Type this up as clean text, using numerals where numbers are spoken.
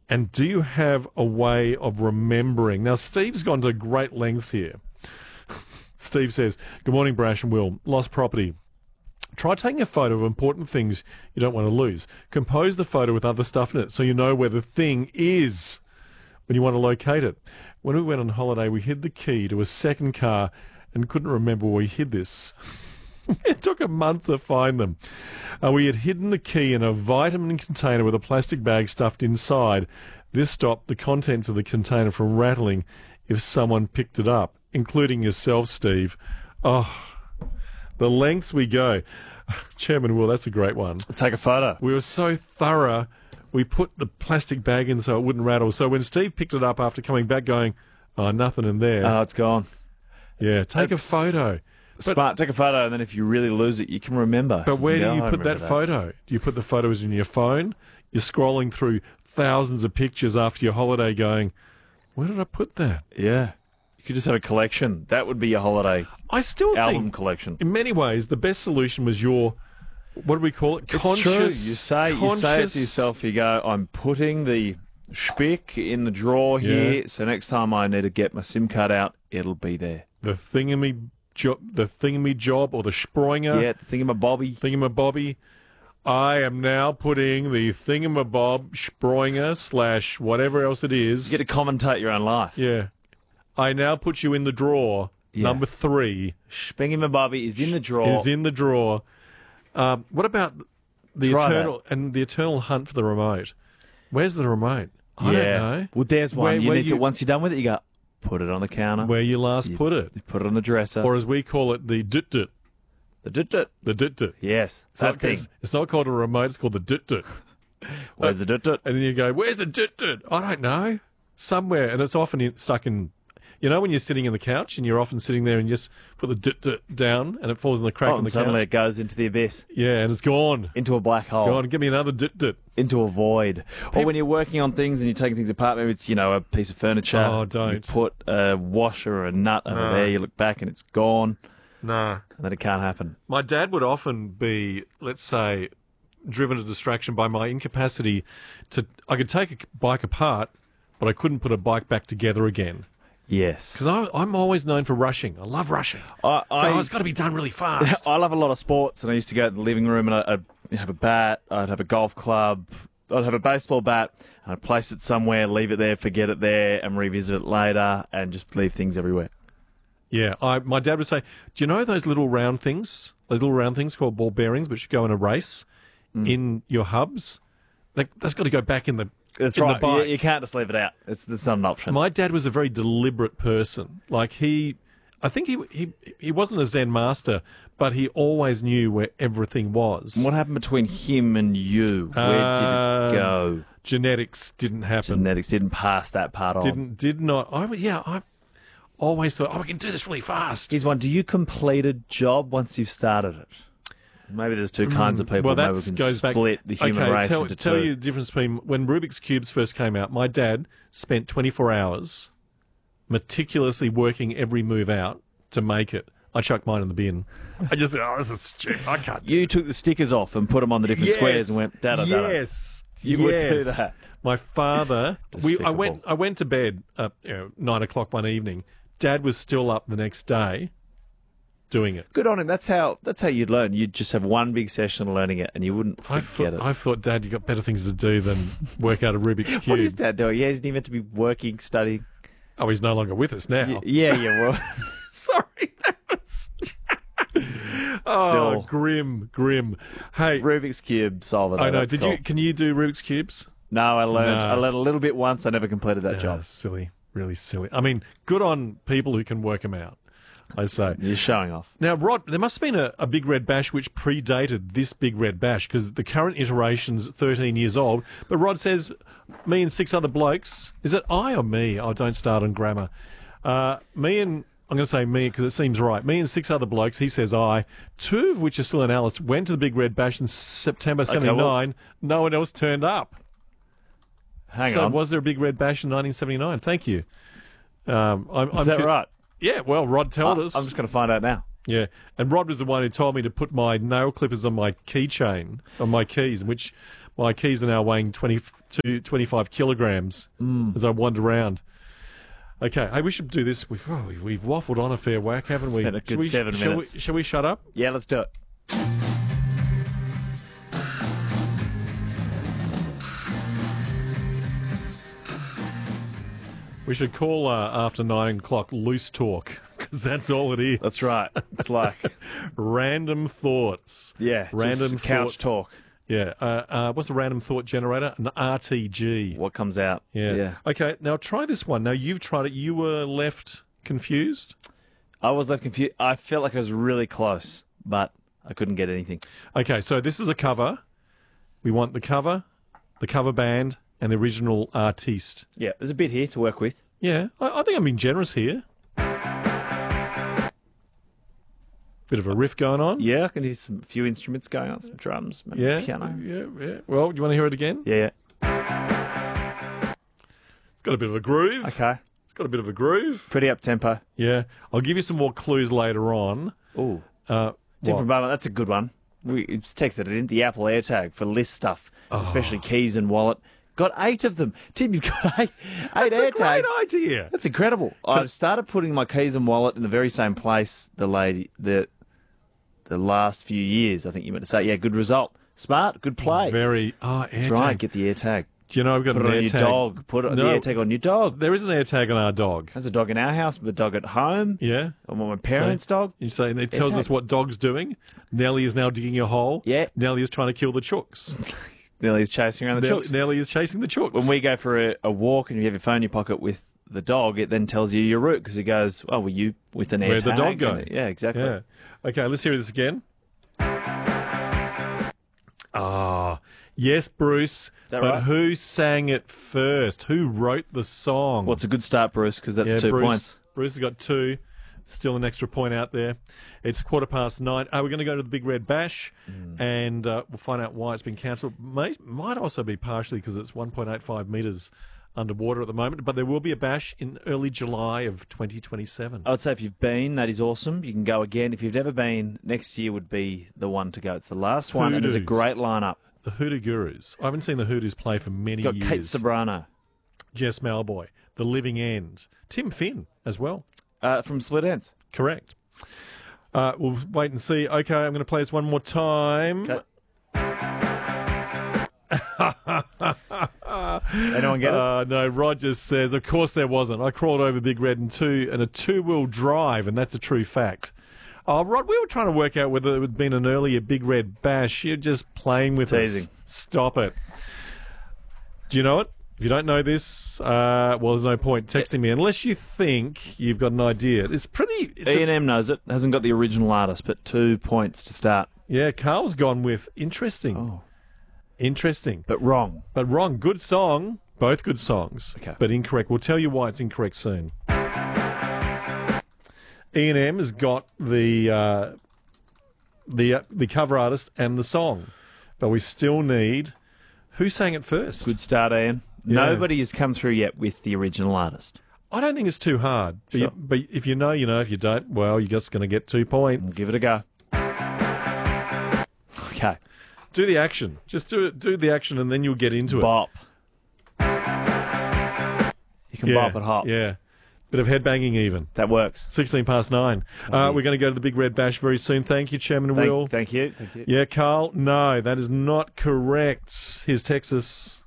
And do you have a way of remembering? Now, Steve's gone to great lengths here. Steve says, good morning, Brash and Will. Lost property. Try taking a photo of important things you don't want to lose. Compose the photo with other stuff in it so you know where the thing is when you want to locate it. When we went on holiday, we hid the key to a second car and couldn't remember where we hid this. It took a month to find them. We had hidden the key in a vitamin container with a plastic bag stuffed inside. This stopped the contents of the container from rattling if someone picked it up, including yourself, Steve. Oh, the lengths we go. Chairman Will, that's a great one. Take a photo. We were so thorough, we put the plastic bag in so it wouldn't rattle. So when Steve picked it up after coming back going, oh, nothing in there. Oh, it's gone. Yeah, take a photo. Smart. Take a photo, and then if you really lose it, you can remember. But where do you put that photo? Do you put the photos in your phone? You're scrolling through thousands of pictures after your holiday going, where did I put that? Yeah. You could just have a collection. That would be your holiday I still album think, collection. in many ways, the best solution was your, what do we call it? It's true. You say it to yourself, you go, I'm putting the spick in the drawer here, so next time I need to get my SIM card out, it'll be there. The thingamajig or the sproinger. Yeah, the thingamabobby. I am now putting the thingamabob sproinger / whatever else it is. You get to commentate your own life. Yeah. I now put you in the drawer. Yeah. Number 3. Spingy-my-bobby is in the drawer. Is in the drawer. What about the eternal hunt for the remote? Where's the remote? I don't know. Well, there's one. Once you're done with it, you go, put it on the counter. Where you last put it. You put it on the dresser. Or as we call it, the dut-dut. The dut-dut. The dut-dut. Yes. It's not called a remote, it's called the dut-dut. Where's the dut-dut? And then you go, where's the dut-dut? I don't know. Somewhere. And it's often stuck in... You know when you're sitting on the couch and you're often sitting there and you just put the dut-dut down and it falls in the crack in the couch? Suddenly it goes into the abyss. Yeah, and it's gone. Into a black hole. Go on, give me another dut-dut. Into a void. Or when you're working on things and you're taking things apart, maybe it's, a piece of furniture. Oh, don't. You put a washer or a nut under there, you look back and it's gone. Nah. And then it can't happen. My dad would often be, let's say, driven to distraction by my incapacity to... I could take a bike apart, but I couldn't put a bike back together again. Yes. Because I'm always known for rushing. I love rushing. It's got to be done really fast. I love a lot of sports, and I used to go to the living room and I'd have a bat, I'd have a golf club, I'd have a baseball bat, and I'd place it somewhere, leave it there, forget it there, and revisit it later, and just leave things everywhere. Yeah. My dad would say, do you know those little round things? Those little round things called ball bearings, which go in a race in your hubs? That's got to go back in the... That's right. You can't just leave it out. It's not an option. My dad was a very deliberate person. Like I think he wasn't a Zen master, but he always knew where everything was. What happened between him and you? Where did it go? Genetics didn't happen. Genetics didn't pass that part on. Did not. I always thought, we can do this really fast. Here's one. Do you complete a job once you've started it? Maybe there's two kinds of people. Well, that maybe we can goes split the human race into two. Tell you the difference between when Rubik's Cubes first came out. My dad spent 24 hours meticulously working every move out to make it. I chucked mine in the bin. I just said, this is stupid. I can't. You took the stickers off and put them on the different squares and went, da da da. Yes. You would do that. My father, I went to bed at 9 o'clock one evening. Dad was still up the next day doing it. Good on him. That's how you'd learn. You'd just have one big session of learning it and you wouldn't forget it. I thought, Dad, you got better things to do than work out a Rubik's Cube. What is Dad doing? Yeah, isn't he meant to be working, studying? Oh, he's no longer with us now. Yeah, well. Sorry, that was... Still. Grim. Hey, Rubik's Cube solver. I know. Can you do Rubik's Cubes? No, I learned a little bit once. I never completed that job. Silly. Really silly. I mean, good on people who can work them out, I say. You're showing off. Now, Rod, there must have been a Big Red Bash which predated this Big Red Bash because the current iteration's 13 years old. But Rod says, me and 6 other blokes. Is it I or me? Oh, don't start on grammar. I'm going to say me because it seems right. Me and 6 other blokes, he says I, 2 of which are still in Alice, went to the Big Red Bash in September 79. No one else turned up. Hang on. Was there a Big Red Bash in 1979? Thank you. Is that right? Yeah, well, Rod told us. I'm just going to find out now. Yeah, and Rod was the one who told me to put my nail clippers on my keychain, on my keys, which My keys are now weighing 25 kilograms as I wander around. Okay, hey, we should do this. We've waffled on a fair whack, haven't we? Spent a good 7 minutes. Shall we shut up? Yeah, let's do it. We should call after 9 o'clock loose talk, because that's all it is. That's right. It's like random thoughts. random just couch talk. Yeah. What's a random thought generator? An RTG. What comes out? Yeah. Okay, now try this one. Now, you've tried it. You were left confused? I was left confused. I felt like I was really close, but I couldn't get anything. Okay, so this is a cover. We want the cover band, and the original artiste. Yeah, there's a bit here to work with. Yeah, I think I'm being generous here. Bit of a riff going on. Yeah, I can hear a few instruments going on, some drums, maybe piano. Yeah. Well, do you want to hear it again? Yeah. It's got a bit of a groove. Okay. It's got a bit of a groove. Pretty up tempo. Yeah. I'll give you some more clues later on. Ooh. What? Different moment. That's a good one. We texted it in the Apple AirTag for list stuff, especially keys and wallet. Got 8 of them. Tim, you've got 8 That's AirTags. a great idea. That's incredible. I started putting my keys and wallet in the very same place the last few years, I think you meant to say. Yeah, good result. Smart, good play. That's right, get the AirTag. Do you know I've got Put an it on AirTag? your dog. Put the AirTag on your dog. There is an AirTag on our dog. There's a dog in our house, but a dog at home. Yeah. And my parents' dog. You say it tells AirTag. us what dog's doing. Nellie is now digging a hole. Yeah. Nellie is trying to kill the chooks. Nellie's chasing around the chooks. Nellie is chasing the chooks. When we go for a walk and you have your phone in your pocket with the dog, it then tells you your route because it goes, oh, were you with an AirTag? Where'd the dog go? Yeah, exactly. Yeah. Okay, let's hear this again. Yes, Bruce. That but right? who sang it first? Who wrote the song? Well, it's a good start, Bruce, because that's 2 points. Bruce has got 2. Still an extra point out there. It's 9:15. We're going to go to the Big Red Bash, and we'll find out why it's been cancelled. Might also be partially because it's 1.85 metres underwater at the moment, but there will be a bash in early July of 2027. I would say if you've been, that is awesome. You can go again. If you've never been, next year would be the one to go. It's the last one, and there's a great lineup. The Hoodoo Gurus. I haven't seen the Hoodoos play for many You've got years. Kate Sobrano. Jess Malboy. The Living End. Tim Finn as well. From Split Ends. Correct. We'll wait and see. Okay, I'm going to play this one more time. Okay. Anyone get it? No, Rogers says, of course there wasn't. I crawled over Big Red in a two-wheel drive, and that's a true fact. Oh, Rod, we were trying to work out whether it had been an earlier Big Red Bash. You're just playing with us. Teasing. Stop it. Do you know it? If you don't know this, well, there's no point texting me unless you think you've got an idea. It's pretty... E&M knows it. Hasn't got the original artist, but 2 points to start. Yeah, Carl's gone with interesting. Oh. Interesting. But wrong. But wrong. Good song. Both good songs. Okay. But incorrect. We'll tell you why it's incorrect soon. E&M has got the cover artist and the song. But we still need... Who sang it first? Good start, Ian. Yeah. Nobody has come through yet with the original artist. I don't think it's too hard. But, Sure. but if you know, you know. If you don't, well, you're just going to get 2 points. We'll give it a go. Okay. Do the action. Just do the action and then you'll get into it. Bop. You can bop it hop. Yeah. Bit of headbanging even. That works. 16 past 9. We're going to go to the Big Red Bash very soon. Thank you, Chairman Will. Thank you. Yeah, Carl, no, that is not correct. Here's Texas.